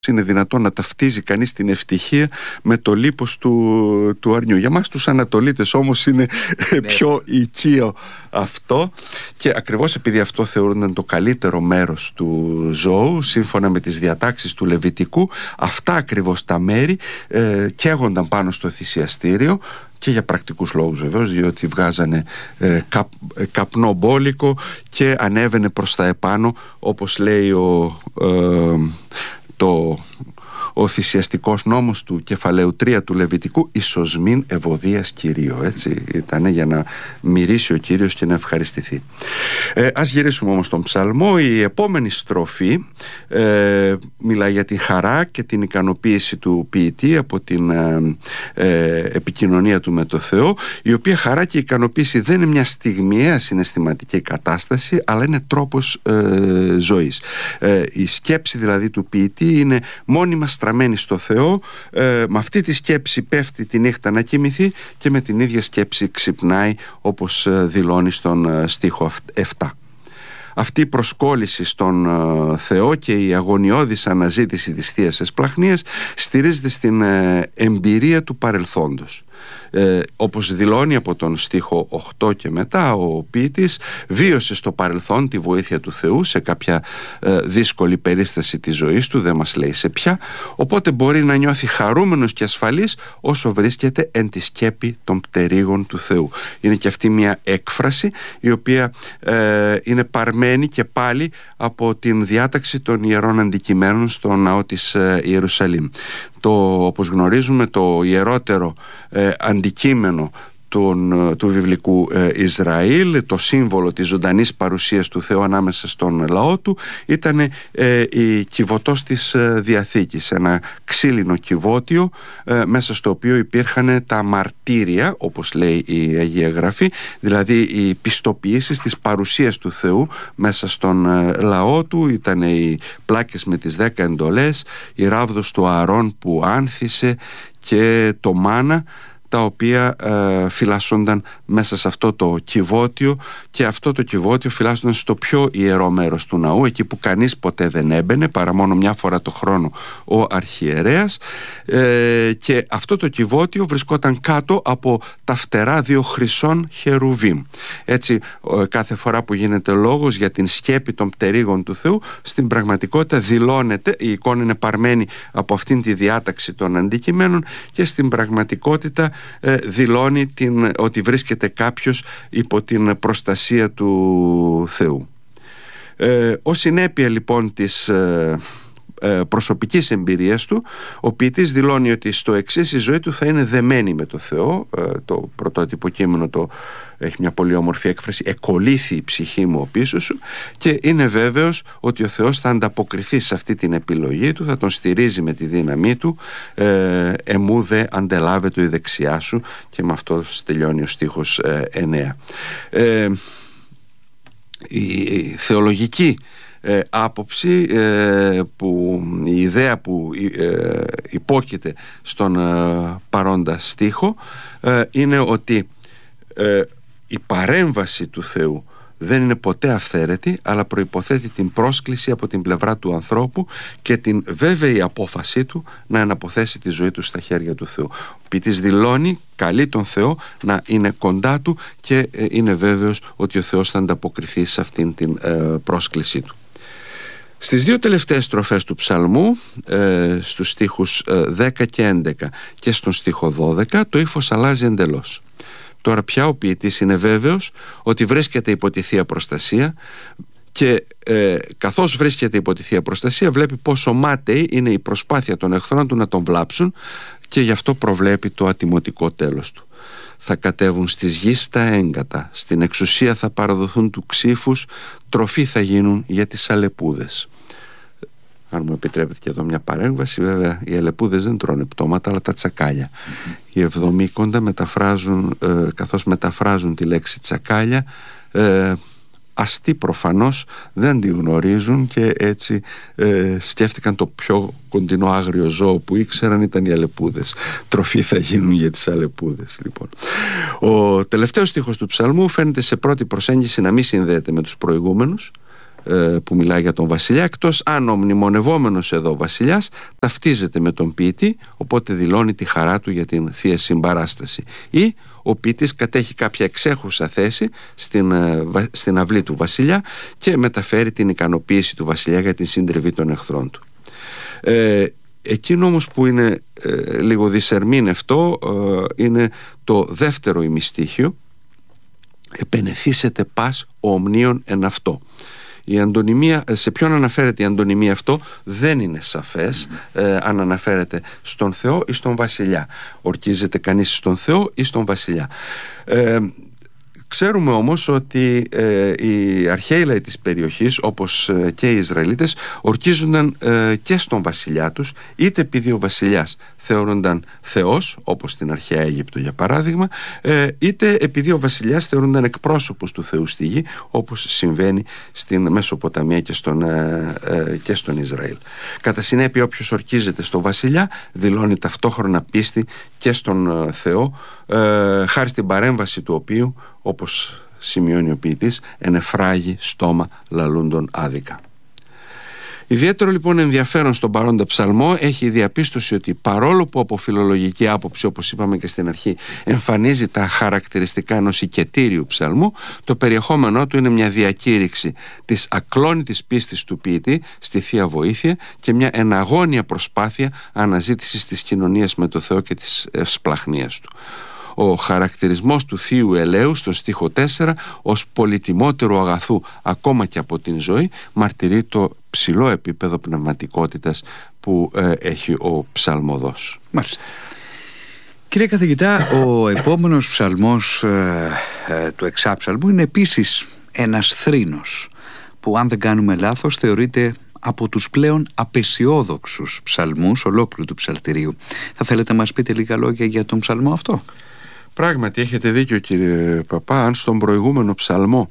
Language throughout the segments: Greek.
είναι δυνατόν να ταυτίζει κανείς την ευτυχία με το λίπος του αρνιού. Για μας τους Ανατολίτες όμως είναι πιο οικείο αυτό, και ακριβώς επειδή αυτό θεωρούνταν το καλύτερο μέρος του ζώου σύμφωνα με τις διατάξεις του Λεβιτικού, αυτά ακριβώς τα μέρη καίγονταν πάνω στο θυσιαστήριο, και για πρακτικούς λόγους βεβαίως, διότι βγάζανε καπνό μπόλικο και ανέβαινε προς τα επάνω, όπως λέει ο θυσιαστικός νόμος του κεφαλαίου 3 του Λεβιτικού, «Ισοσμήν ευωδίας Κυρίω». Έτσι ήταν, για να μυρίσει ο Κύριος και να ευχαριστηθεί. Ας γυρίσουμε όμως στον ψαλμό. Η επόμενη στροφή μιλάει για την χαρά και την ικανοποίηση του ποιητή από την επικοινωνία του με το Θεό, η οποία χαρά και ικανοποίηση δεν είναι μια στιγμιαία συναισθηματική κατάσταση, αλλά είναι τρόπος ζωής. Η σκέψη δηλαδή του ποιητή είναι μόνιμα στραμμένη στο Θεό. Με αυτή τη σκέψη πέφτει τη νύχτα να κοιμηθεί και με την ίδια σκέψη ξυπνάει, όπως δηλώνει στον στίχο 7. Αυτή η προσκόλληση στον Θεό και η αγωνιώδης αναζήτηση της Θείας Εσπλαχνίας στηρίζεται στην εμπειρία του παρελθόντος. Όπως δηλώνει από τον στίχο 8 και μετά, ο ποιητής βίωσε στο παρελθόν τη βοήθεια του Θεού σε κάποια δύσκολη περίσταση της ζωής του, δεν μας λέει σε ποια, οπότε μπορεί να νιώθει χαρούμενος και ασφαλής όσο βρίσκεται εν τη σκέπη των πτερίγων του Θεού. Είναι και αυτή μια έκφραση η οποία είναι παρμένη και πάλι από την διάταξη των ιερών αντικειμένων στο ναό της Ιερουσαλήμ. Όπως γνωρίζουμε, το ιερότερο αντικείμενο του βιβλικού Ισραήλ, το σύμβολο της ζωντανής παρουσίας του Θεού ανάμεσα στον λαό του, ήταν η κυβωτός της Διαθήκης, ένα ξύλινο κυβότιο μέσα στο οποίο υπήρχαν τα μαρτύρια, όπως λέει η Αγία Γραφή, δηλαδή οι πιστοποιήσεις της παρουσίας του Θεού μέσα στον λαό του. Ήταν οι πλάκες με τις 10 εντολές, η ράβδος του Ααρών που άνθησε και το μάνα, τα οποία φυλάσσονταν μέσα σε αυτό το κυβότιο, και αυτό το κυβότιο φυλάσσονταν στο πιο ιερό μέρος του ναού, εκεί που κανείς ποτέ δεν έμπαινε παρά μόνο μια φορά το χρόνο ο αρχιερέας, και αυτό το κυβότιο βρισκόταν κάτω από τα φτερά 2 χρυσών χερουβίμ. Έτσι κάθε φορά που γίνεται λόγος για την σκέπη των πτερίγων του Θεού, στην πραγματικότητα δηλώνεται, η εικόνα είναι παρμένη από αυτήν τη διάταξη των αντικειμένων, και στην πραγματικότητα δηλώνει ότι βρίσκεται κάποιος υπό την προστασία του Θεού. Ως συνέπεια λοιπόν της προσωπικής εμπειρίας του, ο ποιητής δηλώνει ότι στο εξής η ζωή του θα είναι δεμένη με το Θεό. Το πρωτότυπο κείμενο έχει μια πολύ όμορφη έκφραση, «εκολύθη η ψυχή μου πίσω σου», και είναι βέβαιος ότι ο Θεός θα ανταποκριθεί σε αυτή την επιλογή του, θα τον στηρίζει με τη δύναμή του. «Εμού δε αντελάβετο η δεξιά σου», και με αυτό τελειώνει ο στίχος 9. Η θεολογική άποψη, η ιδέα που υπόκειται στον παρόντα στίχο, είναι ότι η παρέμβαση του Θεού δεν είναι ποτέ αυθαίρετη, αλλά προϋποθέτει την πρόσκληση από την πλευρά του ανθρώπου και την βέβαιη απόφασή του να αναποθέσει τη ζωή του στα χέρια του Θεού. Ο ποιητής δηλώνει, καλεί τον Θεό να είναι κοντά του, και είναι βέβαιος ότι ο Θεός θα ανταποκριθεί σε αυτήν την πρόσκλησή του. Στις 2 τελευταίες στροφές του ψαλμού, στους στίχους 10 και 11 και στον στίχο 12, το ύφος αλλάζει εντελώς. Τώρα πια ο ποιητής είναι βέβαιος ότι βρίσκεται υπό τη Θεία Προστασία, και καθώς βρίσκεται υπό τη Θεία Προστασία βλέπει πόσο μάταιη είναι η προσπάθεια των εχθρών του να τον βλάψουν, και γι' αυτό προβλέπει το ατιμωτικό τέλος του. «Θα κατέβουν στις γης τα έγκατα, στην εξουσία θα παραδοθούν του ξύφους, τροφή θα γίνουν για τις αλεπούδες». Αν μου επιτρέπετε και εδώ μια παρέμβαση, βέβαια οι αλεπούδες δεν τρώνε πτώματα, αλλά τα τσακάλια. Οι Εβδομήκοντα μεταφράζουν, καθώς μεταφράζουν τη λέξη τσακάλια, αστεί προφανώς δεν τη γνωρίζουν, και έτσι σκέφτηκαν το πιο κοντινό άγριο ζώο που ήξεραν ήταν οι αλεπούδες. Τροφή θα γίνουν για τις αλεπούδες. Λοιπόν, ο τελευταίος στίχος του ψαλμού φαίνεται σε πρώτη προσέγγιση να μην συνδέεται με τους προηγούμενους. που μιλάει για τον βασιλιά, εκτός αν ο μνημονευόμενος εδώ βασιλιάς ταυτίζεται με τον ποιητή, οπότε δηλώνει τη χαρά του για την Θεία Συμπαράσταση, ή ο ποιητής κατέχει κάποια εξέχουσα θέση στην αυλή του βασιλιά και μεταφέρει την ικανοποίηση του βασιλιά για την σύντριβη των εχθρών του. Εκείνο όμως που είναι λίγο δυσερμήνευτο είναι το δεύτερο ημιστίχιο, «Επενεθήσετε πας ο ομνίων εν αυτό». Η αντωνυμία, σε ποιον αναφέρεται η αντωνυμία αυτό δεν είναι σαφές, αν αναφέρεται στον Θεό ή στον βασιλιά. Ορκίζεται κανείς στον Θεό ή στον βασιλιά. Ξέρουμε όμως ότι οι αρχαίοι λαοί της περιοχής, όπως και οι Ισραηλίτες, ορκίζονταν και στον βασιλιά τους, είτε επειδή ο βασιλιάς θεωρούνταν θεός, όπως στην αρχαία Αίγυπτο για παράδειγμα, είτε επειδή ο βασιλιάς θεωρούνταν εκπρόσωπος του Θεού στη γη, όπως συμβαίνει στην Μεσοποταμία και στον Ισραήλ. Κατά συνέπεια, όποιος ορκίζεται στο βασιλιά δηλώνει ταυτόχρονα πίστη και στον Θεό, χάρη στην παρέμβαση του οποίου, όπως σημειώνει ο ποιητής, «ενεφράγει στόμα λαλούντων άδικα». Ιδιαίτερο λοιπόν ενδιαφέρον στον παρόντα ψαλμό έχει η διαπίστωση ότι παρόλο που από φιλολογική άποψη, όπως είπαμε και στην αρχή, εμφανίζει τα χαρακτηριστικά ενός οικετήριου ψαλμού, το περιεχόμενό του είναι μια διακήρυξη της ακλόνητης πίστης του ποιητή στη Θεία Βοήθεια και μια εναγώνια προσπάθεια αναζήτησης της κοινωνίας με το Θεό και της ευσπλαχνίας του. Ο χαρακτηρισμός του Θείου Ελαίου στο στίχο 4 ως πολυτιμότερου αγαθού ακόμα και από την ζωή μαρτυρεί το ψηλό επίπεδο πνευματικότητας που έχει ο ψαλμοδός. Μάλιστα. Κύριε καθηγητά, ο επόμενος ψαλμός του εξάψαλμου είναι επίσης ένας θρήνος που, αν δεν κάνουμε λάθος, θεωρείται από τους πλέον απεσιόδοξους ψαλμούς ολόκληρου του ψαλτηρίου. Θα θέλετε να μας πείτε λίγα λόγια για τον ψαλμό αυτό? Πράγματι έχετε δίκιο, κύριε Παπά. Αν στον προηγούμενο ψαλμό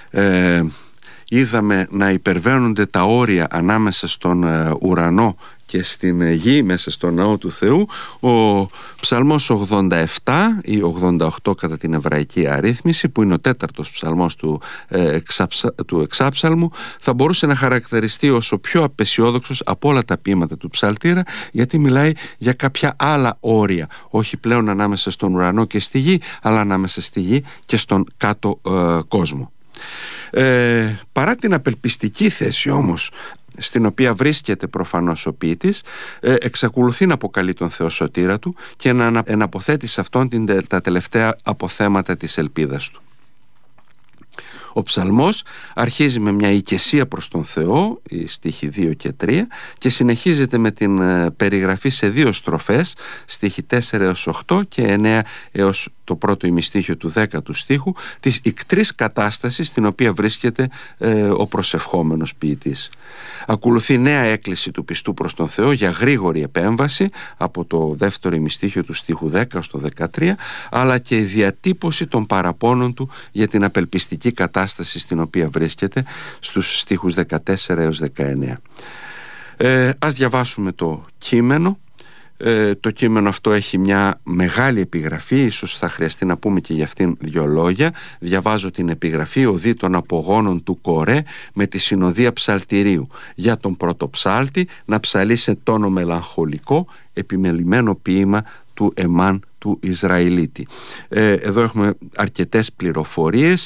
είδαμε να υπερβαίνονται τα όρια ανάμεσα στον ουρανό και στην γη μέσα στο ναό του Θεού, ο ψαλμός 87 ή 88 κατά την εβραϊκή αρρύθμιση, που είναι ο τέταρτος ψαλμός του εξάψαλμου, θα μπορούσε να χαρακτηριστεί ως ο πιο απεσιόδοξος από όλα τα ποίηματα του ψαλτήρα, γιατί μιλάει για κάποια άλλα όρια, όχι πλέον ανάμεσα στον ουρανό και στη γη, αλλά ανάμεσα στη γη και στον κάτω κόσμο. Παρά την απελπιστική θέση όμως στην οποία βρίσκεται προφανώς ο ποιητής, εξακολουθεί να αποκαλεί τον Θεό σωτήρα του και να εναποθέτει σε αυτόν τα τελευταία αποθέματα της ελπίδας του. Ο ψαλμός αρχίζει με μια οικεσία προς τον Θεό, οι στίχοι 2 και 3, και συνεχίζεται με την περιγραφή σε 2 στροφές, στίχοι 4 έως 8 και 9 έως το πρώτο ημιστίχιο του 10ου στίχου, της ικτρής κατάστασης στην οποία βρίσκεται ο προσευχόμενος ποιητής. Ακολουθεί νέα έκκληση του πιστού προς τον Θεό για γρήγορη επέμβαση από το δεύτερο ημιστίχιο του στίχου 10 στο 13, αλλά και η διατύπωση των παραπώνων του για την απελπιστική κατάσταση στην οποία βρίσκεται στους στίχους 14 έως 19. Ας διαβάσουμε το κείμενο. Το κείμενο αυτό έχει μια μεγάλη επιγραφή, ίσως θα χρειαστεί να πούμε και για αυτήν 2 λόγια. Διαβάζω την επιγραφή: «Οδή των απογόνων του Κορέ με τη συνοδεία ψαλτηρίου, για τον πρωτοψάλτη να ψαλεί σε τόνο μελαγχολικό, επιμελημένο ποίημα του Εμάν του Ισραηλίτη». Εδώ έχουμε αρκετές πληροφορίες.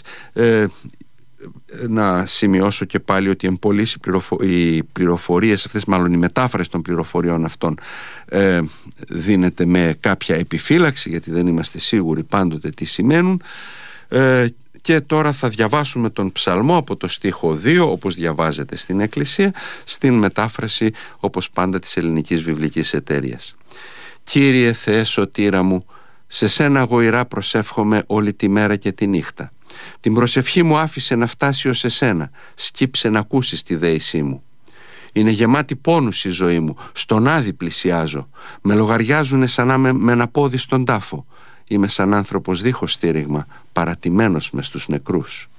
Να σημειώσω και πάλι ότι εμπολείς οι πληροφορίες αυτές, μάλλον η μετάφραση των πληροφοριών αυτών δίνεται με κάποια επιφύλαξη, γιατί δεν είμαστε σίγουροι πάντοτε τι σημαίνουν. Και τώρα θα διαβάσουμε τον ψαλμό από το στίχο 2, όπως διαβάζεται στην Εκκλησία, στην μετάφραση όπως πάντα της Ελληνικής Βιβλικής Εταιρείας. «Κύριε Θεέ σωτήρα μου, σε σένα γοηρά προσεύχομαι όλη τη μέρα και τη νύχτα. Την προσευχή μου άφησε να φτάσει ως εσένα, σκύψε να ακούσεις τη δέησή μου. Είναι γεμάτη πόνους η ζωή μου, στον άδει πλησιάζω. Με λογαριάζουνε σαν να είμαι με ένα πόδι στον τάφο. Είμαι σαν άνθρωπος δίχως στήριγμα, παρατημένος μες στους νεκρούς.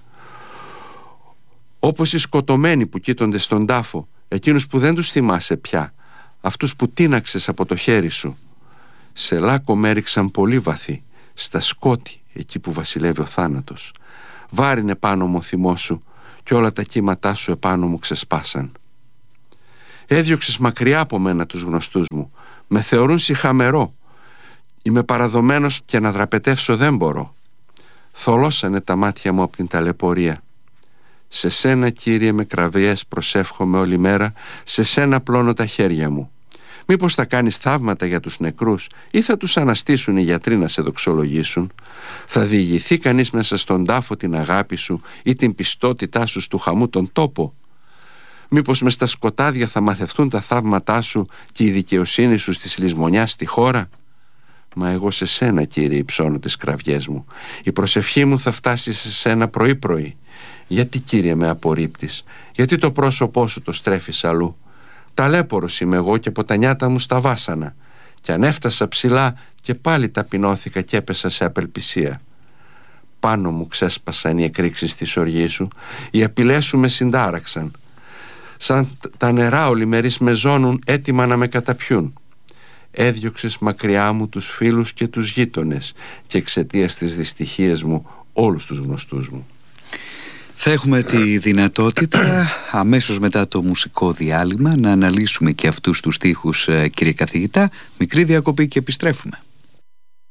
Όπως οι σκοτωμένοι που κοίτονται στον τάφο, εκείνους που δεν τους θυμάσαι πια, αυτούς που τίναξες από το χέρι σου. Σε λάκκο με έριξαν πολύ βαθύ, στα σκότη, εκεί που βασιλεύει ο θάνατος. Βάρινε πάνω μου ο θυμός σου κι όλα τα κύματά σου επάνω μου ξεσπάσαν. Έδιωξες μακριά από μένα τους γνωστούς μου, με θεωρούν σιχαμερό. Είμαι παραδομένος και να δραπετεύσω δεν μπορώ. Θολώσανε τα μάτια μου από την ταλαιπωρία. Σε σένα, Κύριε, με κραυγές προσεύχομαι όλη μέρα, σε σένα πλώνω τα χέρια μου. Μήπως θα κάνεις θαύματα για τους νεκρούς ή θα τους αναστήσουν οι γιατροί να σε δοξολογήσουν? Θα διηγηθεί κανείς μέσα στον τάφο την αγάπη σου ή την πιστότητά σου στου χαμού τον τόπο? Μήπως μες στα σκοτάδια θα μαθευτούν τα θαύματά σου και η δικαιοσύνη σου στη λησμονιά στη χώρα? Μα εγώ σε σένα, Κύριε, υψώνω τις κραυγές μου. Η προσευχή μου θα φτάσει σε σένα πρωί-πρωί. Γιατί, Κύριε, με απορρίπτεις? Γιατί το πρόσωπό σου το στρέφεις αλλού? Ταλέπορος είμαι εγώ και από τα νιάτα μου στα βάσανα. Κι αν έφτασα ψηλά και πάλι ταπεινώθηκα και έπεσα σε απελπισία. Πάνω μου ξέσπασαν οι εκρήξεις της οργής σου, οι απειλές σου με συντάραξαν. Σαν τα νερά ολημερείς με ζώνουν έτοιμα να με καταπιούν. Έδιωξες μακριά μου τους φίλους και τους γείτονες και εξαιτίας της δυστυχίας μου όλους τους γνωστούς μου. Θα έχουμε τη δυνατότητα αμέσως μετά το μουσικό διάλειμμα να αναλύσουμε και αυτούς τους στίχους, κύριε καθηγητά. Μικρή διακοπή και επιστρέφουμε.